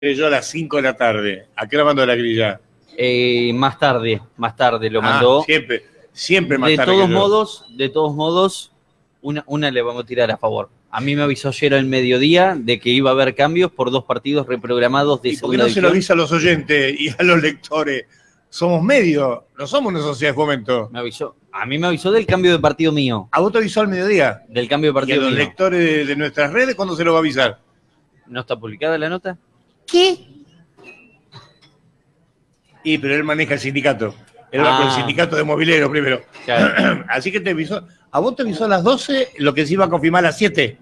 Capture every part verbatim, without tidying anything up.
yo a las cinco de la tarde. ¿A qué hora mandó la grilla? Eh, más tarde, más tarde lo Ah, mandó. siempre, siempre más de tarde. todos que yo. modos, de todos modos, una, una le vamos a tirar a favor. A mí me avisó ayer al mediodía de que iba a haber cambios por dos partidos reprogramados de ¿Y por qué segunda no se lo división. avisa a los oyentes y a los lectores? Somos medios, no somos una sociedad de fomento. Me avisó. A mí me avisó del cambio de partido mío. ¿A vos te avisó al mediodía? Del cambio de ¿Y a partido los mío. lectores de, de nuestras redes cuándo se lo va a avisar? ¿No está publicada la nota? ¿Qué? Y pero él maneja el sindicato. Él va Ah. con el sindicato de mobileros primero. Claro. Así que te avisó. ¿A vos te avisó a las doce lo que se iba a confirmar a las siete?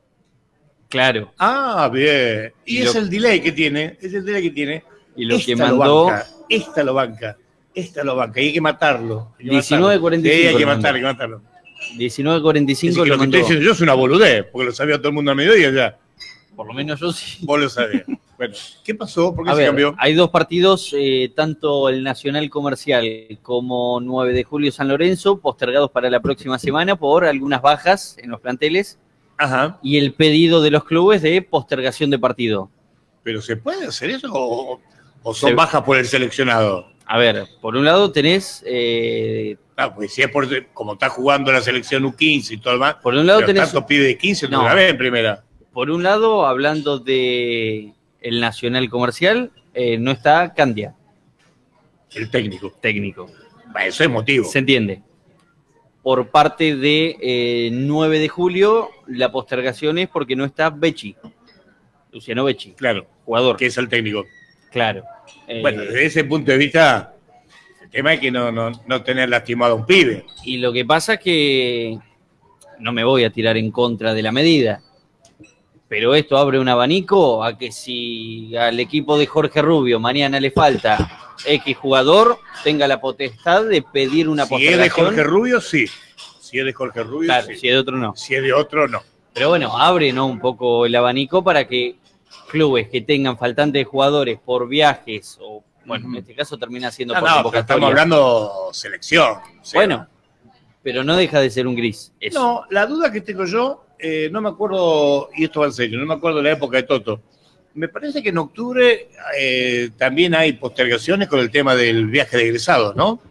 Claro. Ah, bien. Y, Y es lo- el delay que tiene. Es el delay que tiene. Y lo que Esta lo mandó... banca, esta lo banca. Esta lo banca. Y hay que matarlo. Hay que diecinueve cuarenta y cinco matarlo. Sí, hay que lo mandó. matarlo, hay que matarlo. diecinueve cuarenta y Es decir, cinco que lo lo que mandó. estoy diciendo yo es una boludez, porque lo sabía todo el mundo a mediodía ya. Por lo menos yo sí. Vos lo sabías. Bueno, ¿qué pasó? ¿Por qué A se ver, cambió? hay dos partidos, eh, tanto el Nacional Comercial como nueve de julio San Lorenzo, postergados para la próxima semana por algunas bajas en los planteles Ajá. y el pedido de los clubes de postergación de partido. ¿Pero se puede hacer eso o, o son Se- bajas por el seleccionado? A ver, por un lado tenés, eh, Ah, pues si es por, como está jugando la selección U quince y todo lo demás, por un lado pero tenés, tanto pibe de quince no, No. la ve en primera. por un lado, hablando de el Nacional Comercial, eh, no está Candia, El técnico. técnico. Bah, eso es motivo. Se entiende. Por parte de eh, nueve de julio, la postergación es porque no está Becci, Luciano Becci, Claro, jugador. que es el técnico. Claro. Eh, Bueno, desde ese punto de vista, el tema es que no, no, no tener lastimado a un pibe. Y lo que pasa es que no me voy a tirar en contra de la medida, pero esto abre un abanico a que si al equipo de Jorge Rubio mañana le falta X jugador, tenga la potestad de pedir una Si es de postergación. Jorge Rubio, sí. Si es de Jorge Rubio, Claro, sí. si es de otro no. Si es de otro, no. Pero bueno, abre, ¿no?, un poco el abanico para que clubes que tengan faltantes de jugadores por viajes, o bueno, Ujú. en este caso termina siendo No, por no, pero convocatoria. estamos hablando selección. o sea, Bueno, pero no deja de ser un gris. Eso. No, la duda que tengo yo, eh, no me acuerdo, y esto va en serio, no me acuerdo de la época de Toto. Me parece que en octubre eh, también hay postergaciones con el tema del viaje de egresados, ¿no?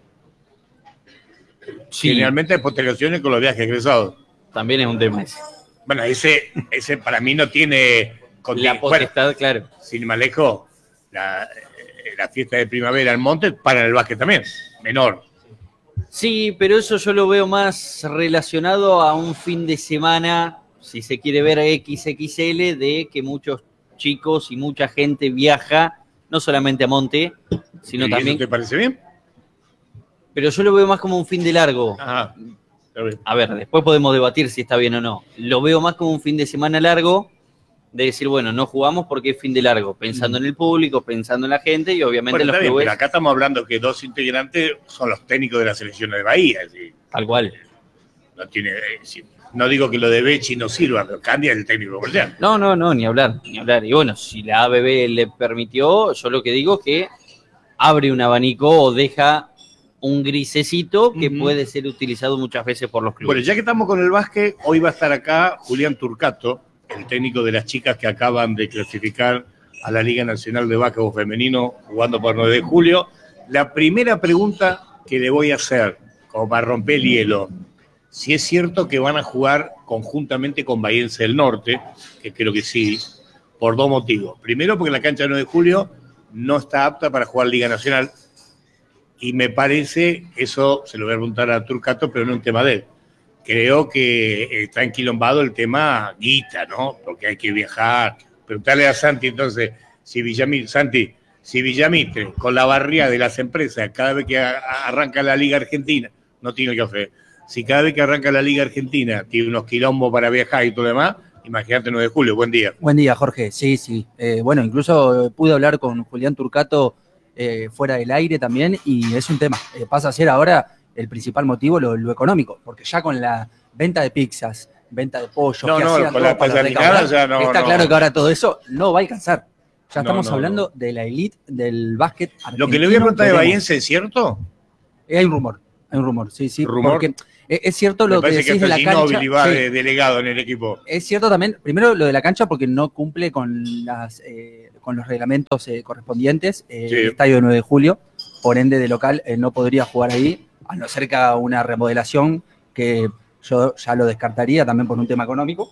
Sí, Generalmente hay postergaciones con los viajes de egresados. también es un tema ese. Bueno, ese, ese para mí no tiene... conti- La potestad, bueno, claro. sin ir más lejos, la, eh, la fiesta de primavera en Monte para el básquet también, menor. Sí, pero eso yo lo veo más relacionado a un fin de semana, si se quiere ver equis equis ele, de que muchos chicos y mucha gente viaja, no solamente a Monte, sino ¿Y también... eso te parece bien? Pero yo lo veo más como un fin de largo. Ajá. Está bien. A ver, después podemos debatir si está bien o no. Lo veo más como un fin de semana largo, de decir, bueno, no jugamos porque es fin de largo, pensando Mm. en el público, pensando en la gente y obviamente Bueno, en los está bien, clubes, pero acá estamos hablando que dos integrantes son los técnicos de la selección de Bahía. Es decir, tal cual. no, tiene, eh, si- no digo que lo de Becci no sirva, pero cambia el técnico comercial. No, no, no, ni hablar, ni hablar. Y bueno, si la A B B le permitió, yo lo que digo es que abre un abanico o deja un grisecito que Ujú. puede ser utilizado muchas veces por los Bueno, clubes. ya que estamos con el básquet, hoy va a estar acá Julián Turcato, el técnico de las chicas que acaban de clasificar a la Liga Nacional de Básquetbol Femenino jugando por nueve de julio. La primera pregunta que le voy a hacer, como para romper el hielo, si es cierto que van a jugar conjuntamente con Bahiense del Norte, que creo que sí, por dos motivos. Primero, porque la cancha de nueve de julio no está apta para jugar Liga Nacional, y me parece, eso se lo voy a preguntar a Turcato, pero no un tema de él. Creo que está enquilombado el tema guita, ¿no? Porque hay que viajar. Preguntarle a Santi entonces, si Villamitre, Santi, si Villamitre, con la barriada de las empresas, cada vez que a- arranca la Liga Argentina, no tiene café, si cada vez que arranca la Liga Argentina tiene unos quilombos para viajar y todo lo demás, imagínate nueve de julio, buen día. Buen día, Jorge. Sí, sí. Eh, bueno, incluso eh, pude hablar con Julián Turcato eh, fuera del aire también y es un tema. Eh, pasa a ser ahora el principal motivo lo, lo económico, porque ya con la venta de pizzas, venta de pollos, No, que no, hacían con todo la para pasanicada recaudar, ya no, está no. claro que ahora todo eso no va a alcanzar. Ya No, estamos no, hablando no. de la elite del básquet argentino. Lo que le voy a preguntar de veremos. Bahiense, ¿es cierto? Eh, hay un rumor. Hay un rumor, sí, sí. ¿Rumor? Porque es, es cierto lo Me que parece decís que de la Ginóbili cancha. va Sí. de delegado en el equipo. Es cierto también, primero lo de la cancha porque no cumple con las eh, con los reglamentos eh, correspondientes. Eh, Sí. El estadio de nueve de julio, por ende de local, eh, no podría jugar ahí, a no ser que haga una remodelación que yo ya lo descartaría también por un tema económico.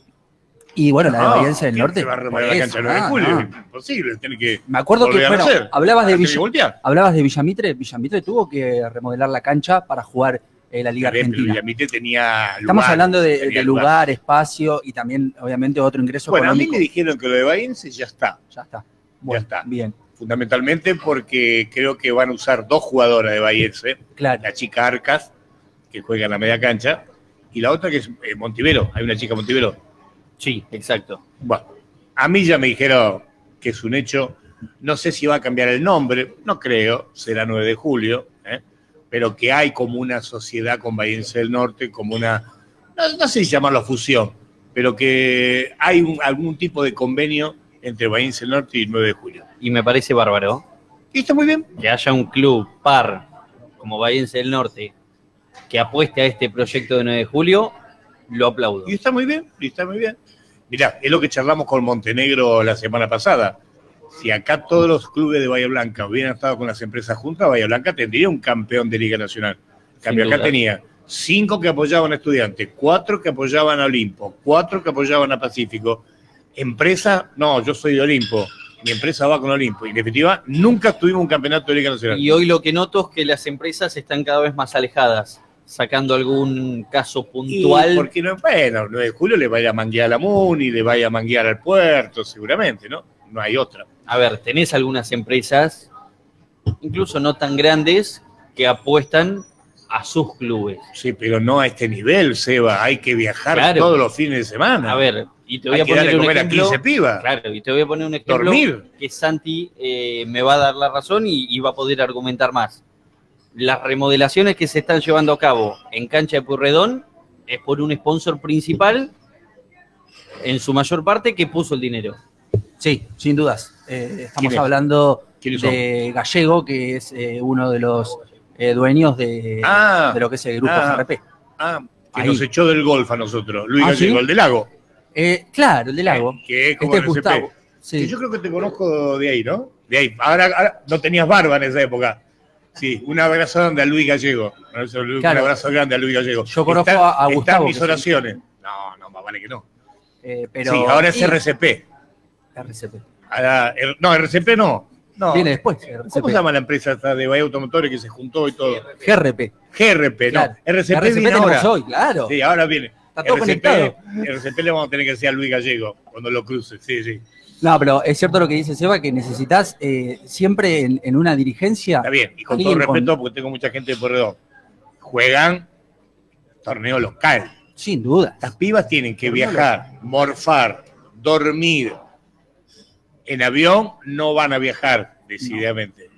Y bueno, la de Bahiense del ¿quién Norte. se va a por remodelar la eso, cancha el nueve de no, julio? no. Es imposible, tiene que Me acuerdo que, volver a bueno, nacer. hablabas de, La tiene que Villa, voltear. hablabas de Villamitre. Villamitre tuvo que remodelar la cancha para jugar eh, la Liga Está bien, pero Argentina. Villamite tenía Estamos lugar, hablando de, tenía de lugar, espacio y también, obviamente, otro ingreso Bueno, a mí económico. me dijeron que lo de Bahiense ya está. Ya está. Bueno, Ya está. Bien. Fundamentalmente porque creo que van a usar dos jugadoras de Bahiense. Claro. La chica Arcas, que juega en la media cancha, y la otra que es eh, Montivero. Hay una chica Montivero. Sí, exacto. Bueno, a mí ya me dijeron que es un hecho. No sé si va a cambiar el nombre, no creo, será nueve de julio, ¿eh? Pero que hay como una sociedad con Bahiense del Norte, como una, no, no sé si llamarlo fusión, pero que hay un, algún tipo de convenio entre Bahiense del Norte y nueve de julio. Y me parece bárbaro Y está muy bien. que haya un club par como Bahiense del Norte que apueste a este proyecto de nueve de julio, lo aplaudo. Y está muy bien, y está muy bien. Mirá, es lo que charlamos con Montenegro la semana pasada. Si acá todos los clubes de Bahía Blanca hubieran estado con las empresas juntas, Bahía Blanca tendría un campeón de Liga Nacional. En cambio, Sin acá duda. tenía cinco que apoyaban a Estudiantes, cuatro que apoyaban a Olimpo, cuatro que apoyaban a Pacífico. Empresa, no, yo soy de Olimpo. Mi empresa va con Olimpo. Y en definitiva, nunca tuvimos un campeonato de Liga Nacional. Y hoy lo que noto es que las empresas están cada vez más alejadas, sacando algún caso puntual. Y porque no, bueno, el nueve de julio le vaya a manguear a la Muni, le vaya a manguear al puerto, seguramente, ¿no? No hay otra. A ver, tenés algunas empresas, incluso no tan grandes, que apuestan a sus clubes. Sí, pero no a este nivel, Seba. Hay que viajar Claro. todos los fines de semana. A ver, y te voy Hay a que poner darle un comer a ejemplo. quince pibas. Claro, y te voy a poner un ejemplo Dormir. que Santi eh, me va a dar la razón y, y va a poder argumentar más. Las remodelaciones que se están llevando a cabo en cancha de Pueyrredón es por un sponsor principal, en su mayor parte, que puso el dinero. Sí, sin dudas. Eh, estamos ¿Quién es? hablando ¿Quiénes son? de Gallego, que es eh, uno de los eh, dueños de, Ah. de lo que es el grupo Ah. G R P. Ah, que Ahí. nos echó del golf a nosotros. Luis ¿Ah, Gallego, sí? el del lago. Eh, claro, el del lago. Eh, que es como Este es R C P. Gustavo. Que Sí. yo creo que te conozco de ahí, ¿no? De ahí. Ahora, ahora no tenías barba en esa época. Sí, un abrazo grande a Luis Gallego. Un Claro. abrazo grande a Luis Gallego. Yo conozco Está- a- a Gustavo, Está en mis que sí. oraciones. No, no, más vale que no. Eh, pero, sí, ahora es y- R C P. R C P. Ahora, er- no, R C P no. no. Viene después. R C P. ¿Cómo se llama la empresa esta de Bahía Automotores que se juntó y todo? G R P. G R P, no. Claro. R C P, R C P viene tenemos ahora. hoy, claro. Sí, ahora viene. Está todo R C P, conectado. R C P le vamos a tener que decir a Luis Gallego cuando lo cruce. Sí, sí. No, pero es cierto lo que dice Seba, que necesitas eh, siempre en, en una dirigencia. Está bien. Y con todo alguien respeto, porque tengo mucha gente de Pueyrredón, juegan torneo local. Sin duda. Las pibas tienen que viajar, morfar, dormir. En avión no van a viajar decididamente.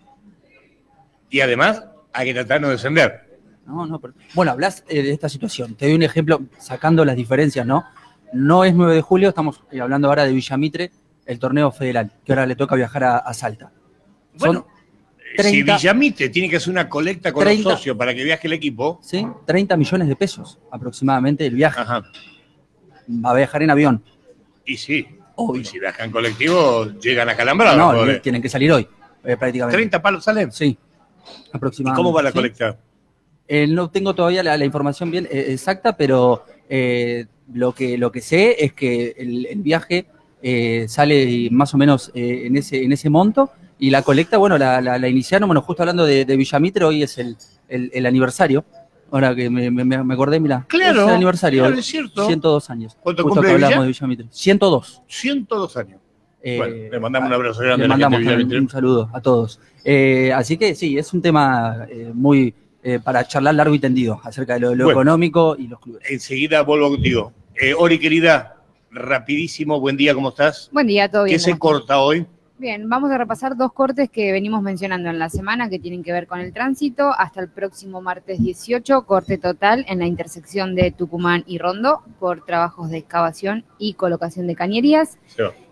Y además hay que tratar de no descender. No, no, pero- bueno, hablas eh, de esta situación. Te doy un ejemplo sacando las diferencias, ¿no? No es nueve de julio, estamos eh, hablando ahora de Villamitre, el torneo federal, que ahora le toca viajar a, a Salta. Son Bueno, treinta si Villamite tiene que hacer una colecta con treinta los socios para que viaje el equipo, ¿sí? treinta millones de pesos aproximadamente el viaje. ajá, Va a viajar en avión. y sí. Obvio. Y si viajan colectivo, llegan acalambrados. No, pobre. tienen que salir hoy, eh, prácticamente. ¿treinta palos salen? Sí, ¿Y aproximadamente. cómo va la ¿sí? colecta? Eh, no tengo todavía la, la información bien eh, exacta, pero eh, lo, que, lo que sé es que el, el viaje eh, sale más o menos eh, en, ese, en ese monto y la colecta, bueno, la, la, la iniciaron, bueno, justo hablando de, de Villamitre, hoy es el, el, el aniversario. Ahora que me, me, me acordé, mira, Claro, es el aniversario, claro, es cierto. ciento dos años. ¿Cuánto Justo cumple que hablamos Villa? de Villamitre. ciento dos. ciento dos años. Eh, Bueno, le mandamos un abrazo grande le a la gente mandamos de un, Villamitre. un saludo a todos. Eh, así que sí, es un tema eh, muy eh, para charlar largo y tendido acerca de lo, lo Bueno. económico y los clubes. Enseguida vuelvo contigo. Eh, Ori, querida, rapidísimo, buen día, ¿cómo estás? Buen día, todo bien. ¿Qué se ¿cómo están? corta hoy? Bien, vamos a repasar dos cortes que venimos mencionando en la semana que tienen que ver con el tránsito. Hasta el próximo martes dieciocho, corte total en la intersección de Tucumán y Rondó por trabajos de excavación y colocación de cañerías. Se va.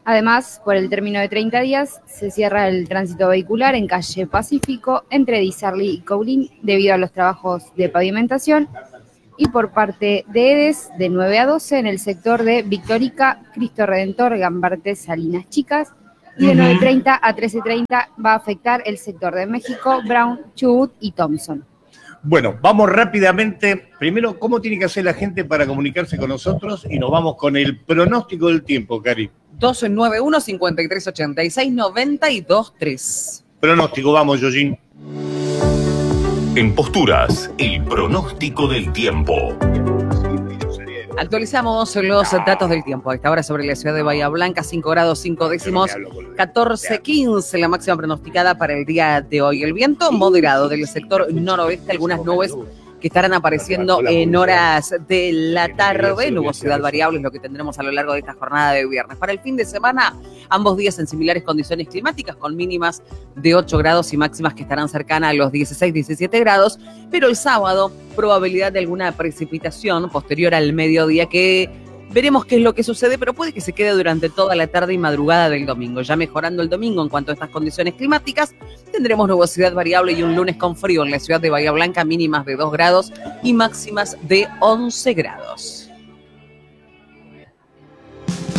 Además, por el término de treinta días, se cierra el tránsito vehicular en calle Pacífico entre Disarli y Coulín debido a los trabajos de pavimentación. Y por parte de EDES, de nueve a doce en el sector de Victórica, Cristo Redentor, Gambarte, Salinas Chicas. Y de nueve treinta a trece treinta va a afectar el sector de México, Brown, Chubut y Thompson. Bueno, vamos rápidamente. Primero, ¿cómo tiene que hacer la gente para comunicarse con nosotros? Y nos vamos con el pronóstico del tiempo, Cari. dos nueve uno, cinco tres ocho seis, nueve dos tres. Pronóstico, vamos, Yoyin. En Posturas, el pronóstico del tiempo. Actualizamos los datos del tiempo. A esta hora sobre la ciudad de Bahía Blanca, cinco grados cinco décimos, catorce quince la máxima pronosticada para el día de hoy. El viento moderado del sector noroeste, algunas nubes que estarán apareciendo en horas de la tarde. Nubosidad variable es lo que tendremos a lo largo de esta jornada de viernes. Para el fin de semana, ambos días en similares condiciones climáticas, con mínimas de ocho grados y máximas que estarán cercanas a los dieciséis, diecisiete grados, pero el sábado, probabilidad de alguna precipitación posterior al mediodía que veremos qué es lo que sucede, pero puede que se quede durante toda la tarde y madrugada del domingo. Ya mejorando el domingo en cuanto a estas condiciones climáticas, tendremos nubosidad variable y un lunes con frío en la ciudad de Bahía Blanca, mínimas de dos grados y máximas de once grados.